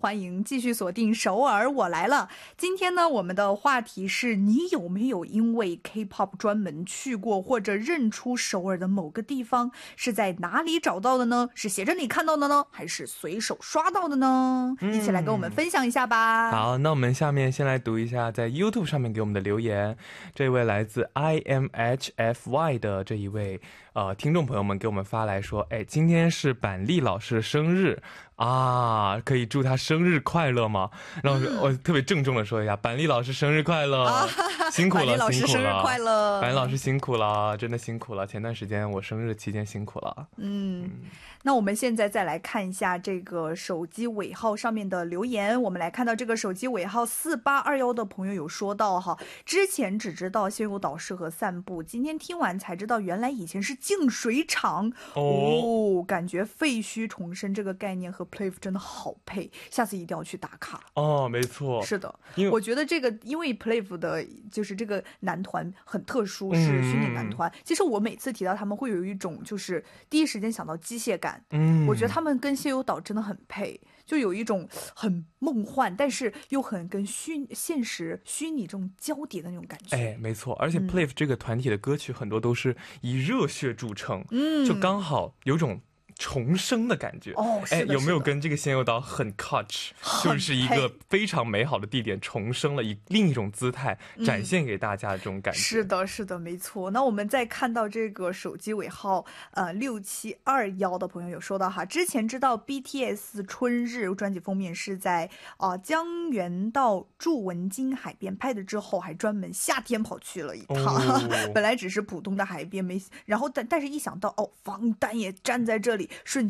欢迎继续锁定首尔我来了。今天呢，我们的话题是你有没有因为 K-pop 专门去过或者认出首尔的某个地方，是在哪里找到的呢？是写真里看到的呢，还是随手刷到的呢？一起来跟我们分享一下吧。 好，那我们下面先来读一下在 YouTube 上面给我们的留言。这位来自 IMHFY 的这一位听众朋友们给我们发来说，今天是板栗老师的生日啊，可以祝他生日快乐吗？然后我特别郑重的说一下，板栗老师生日快乐，辛苦了， 板栗老师生日快乐， 板栗老师辛苦了，真的辛苦了。前段时间我生日期间辛苦了。 那我们现在再来看一下这个手机尾号上面的留言。我们来看到这个手机尾号4821的朋友有说到哈，之前只知道仙游岛适合散步，今天听完才知道原来以前是净水厂哦，感觉废墟重生这个概念和 Playf 真的好配，下次一定要去打卡哦。没错， 是的，我觉得这个因为 Playf 的就是这个男团很特殊，是虚拟男团，其实我每次提到他们会有一种就是第一时间想到机械感，我觉得他们跟仙游岛真的很配，就有一种很梦幻但是又很跟现实虚拟这种交叠的那种感觉。 没错，而且 Playf 这个团体的歌曲很多都是以热血著称，就刚好有种重生的感觉。有没有跟这个仙游岛很 catch， 就是一个非常美好的地点重生了，以另一种姿态展现给大家的这种感觉。 是的是的，没错。那我们再看到这个手机尾号6721的朋友有说到哈，之前知道 BTS 春日专辑封面是在江原道筑文京海边拍的，之后还专门夏天跑去了一趟，本来只是普通的海边，但是一想到防弹也站在这里，瞬